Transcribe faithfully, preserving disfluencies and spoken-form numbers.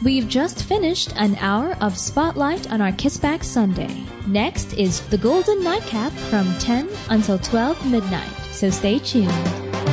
We've just finished an hour of Spotlight on our Kissback Sunday. Next is the Golden Nightcap from ten until twelve midnight, so stay tuned.